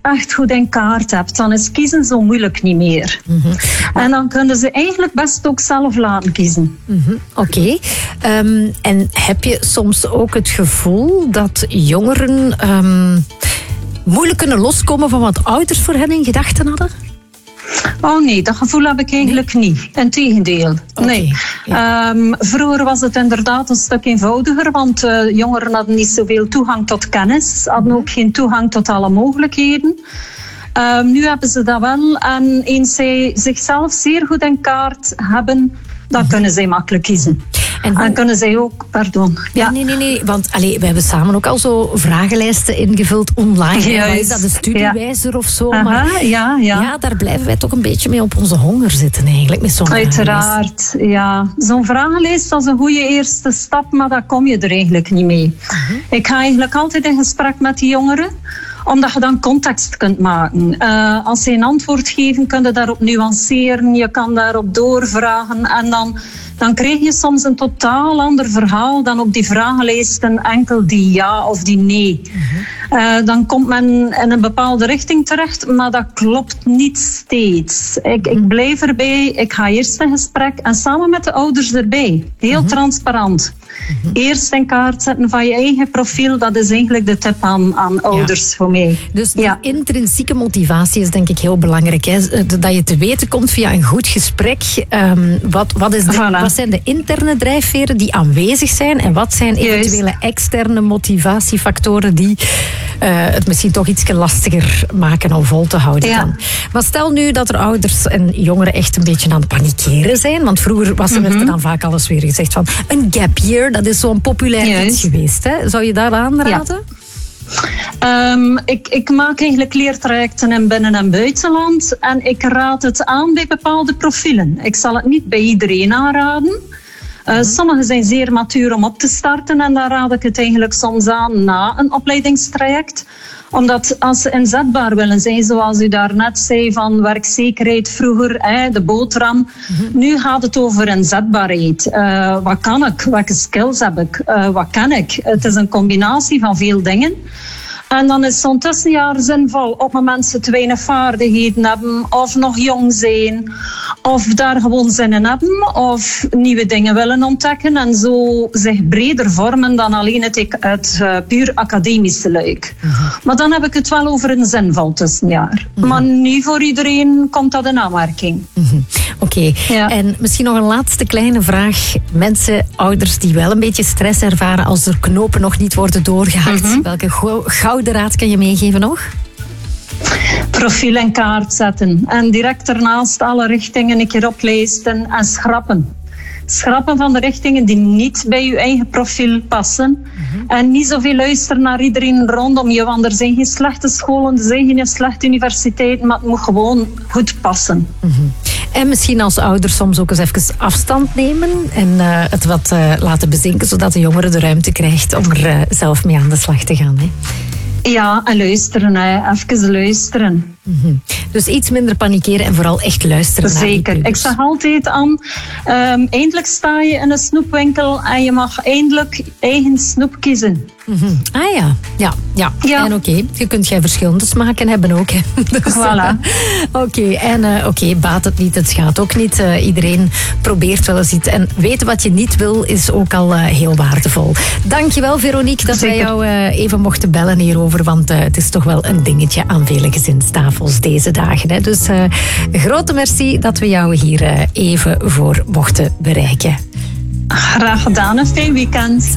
echt goed in kaart hebt, dan is kiezen zo moeilijk niet meer. En dan kunnen ze eigenlijk best ook zelf laten kiezen. Oké. En heb je soms ook het gevoel dat jongeren moeilijk kunnen loskomen van wat ouders voor hen in gedachten hadden? Oh nee, dat gevoel heb ik eigenlijk niet. Integendeel. Nee. Ja. Vroeger was het inderdaad een stuk eenvoudiger, want jongeren hadden niet zoveel toegang tot kennis, hadden ook geen toegang tot alle mogelijkheden. Nu hebben ze dat wel en eens zij zichzelf zeer goed in kaart hebben, dan kunnen zij makkelijk kiezen. En kunnen zij ook, pardon. Ja. Nee, want we hebben samen ook al zo vragenlijsten ingevuld online. Juist. Is dat een studiewijzer of zo? Aha, maar ja, daar blijven wij toch een beetje mee op onze honger zitten eigenlijk. Met zo'n uiteraard, ja. Zo'n vragenlijst is een goede eerste stap, maar daar kom je er eigenlijk niet mee. Ik ga eigenlijk altijd in gesprek met die jongeren, omdat je dan context kunt maken. Als ze een antwoord geven, kun je daarop nuanceren. Je kan daarop doorvragen. En dan krijg je soms een totaal ander verhaal dan op die vragenlijsten enkel die ja of die nee. Dan komt men in een bepaalde richting terecht, maar dat klopt niet steeds. Ik blijf erbij, ik ga eerst in gesprek en samen met de ouders erbij. Heel transparant. Eerst in kaart zetten van je eigen profiel, dat is eigenlijk de tip aan ouders voor mij. Dus die intrinsieke motivatie is denk ik heel belangrijk. Hè? Dat je te weten komt via een goed gesprek. Wat zijn de interne drijfveren die aanwezig zijn en wat zijn eventuele externe motivatiefactoren die het misschien toch iets lastiger maken om vol te houden dan. Maar stel nu dat er ouders en jongeren echt een beetje aan het panikeren zijn, want vroeger werd er dan vaak alles weer gezegd van een gap year, dat is zo'n populair iets geweest. Hè? Zou je daar aanraden? Ik maak eigenlijk leertrajecten in binnen- en buitenland en ik raad het aan bij bepaalde profielen. Ik zal het niet bij iedereen aanraden. Sommigen zijn zeer matuur om op te starten en daar raad ik het eigenlijk soms aan na een opleidingstraject. Omdat als ze inzetbaar willen zijn, zoals u daarnet zei van werkzekerheid vroeger, de boterham. Nu gaat het over inzetbaarheid. Wat kan ik? Welke skills heb ik? Wat ken ik? Het is een combinatie van veel dingen. En dan is zo'n tussenjaar zinvol op het moment ze te weinig vaardigheden hebben of nog jong zijn of daar gewoon zin in hebben of nieuwe dingen willen ontdekken en zo zich breder vormen dan alleen het puur academische luik. Maar dan heb ik het wel over een zinvol tussenjaar. Maar niet voor iedereen komt dat in aanmerking. Oké. En misschien nog een laatste kleine vraag. Mensen, ouders die wel een beetje stress ervaren als er knopen nog niet worden doorgehakt. Welke gouden raad kan je meegeven nog? Profiel in kaart zetten. En direct daarnaast alle richtingen een keer oplijsten en schrappen. Schrappen van de richtingen die niet bij je eigen profiel passen. En niet zoveel luisteren naar iedereen rondom je, want er zijn geen slechte scholen, er zijn geen slechte universiteiten, maar het moet gewoon goed passen. En misschien als ouders soms ook eens even afstand nemen en het wat laten bezinken, zodat de jongere de ruimte krijgt om er zelf mee aan de slag te gaan. Hè? Ja, en luisteren, even luisteren. Dus iets minder panikeren en vooral echt luisteren. Zeker. Ik zeg altijd aan, eindelijk sta je in een snoepwinkel en je mag eindelijk eigen snoep kiezen. Ja. En oké, je kunt jij verschillende smaken hebben ook. Hè. Dus, voilà. Oké, baat het niet, het schaadt ook niet. Iedereen probeert wel eens iets. En weten wat je niet wil is ook al heel waardevol. Dankjewel Veronique dat wij jou even mochten bellen hierover, want het is toch wel een dingetje aan vele gezinstafels deze dagen. Hè. Dus grote merci dat we jou hier even voor mochten bereiken. Graag gedaan, een fijn weekend.